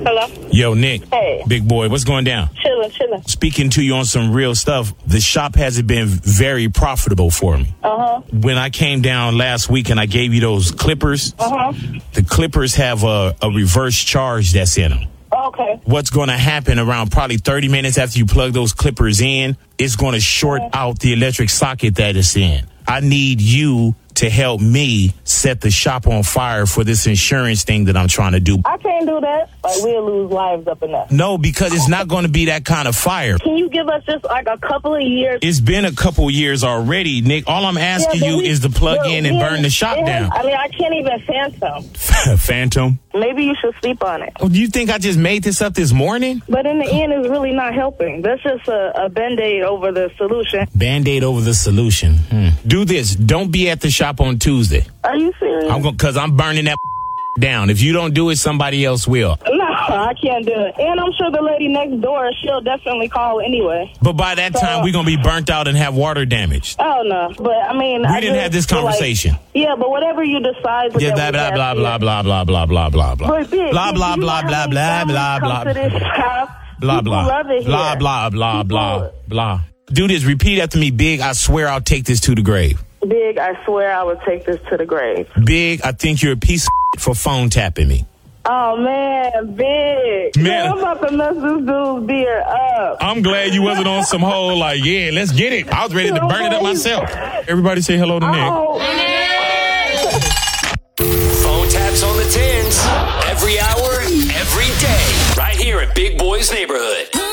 Hello? Yo, Nick. Hey. Big boy, what's going down? Chilling. Speaking to you on some real stuff, the shop hasn't been very profitable for me. When I came down last week and I gave you those clippers, the clippers have a reverse charge that's in them. Okay. What's going to happen around probably 30 minutes after you plug those clippers in, it's going to short out the electric socket that it's in. I need you to help me set the shop on fire for this insurance thing that I'm trying to do. I can't do that. Like, we'll lose lives up in that. No, because it's not going to be that kind of fire. Can you give us just like a couple of years? It's been a couple years already, Nick. All I'm asking you is to plug in and burn the shop down. I mean, I can't even phantom. Phantom? Maybe you should sleep on it. Oh, do you think I just made this up this morning? But in the end, it's really not helping. That's just a Band-Aid over the solution. Band-Aid over the solution. Do this. Don't be at the shop on Tuesday. Are you serious? Because I'm burning that down. If you don't do it, somebody else will. No, I can't do it. And I'm sure the lady next door, she'll definitely call anyway. But by that time, we're going to be burnt out and have water damage. Oh, no. But, I mean... We didn't have this conversation. Yeah, but whatever you decide... Yeah, blah, blah, blah, blah, blah, blah, blah, blah, blah, blah. But, Big, blah, blah, blah, blah, blah, blah, blah. To this house, blah, blah. love it here. Blah, blah, blah, blah, blah. Do this. Repeat after me, Big. I swear I'll take this to the grave. Big, I swear I would take this to the grave. Big, I think you're a piece of for phone tapping me. Oh, man, Big. Man, I'm about to mess this dude's beer up. I'm glad you wasn't on some whole, like, yeah, let's get it. I was ready to burn it up myself. Everybody say hello to Nick. Phone taps on the tins. Every hour, every day. Right here at Big Boy's Neighborhood.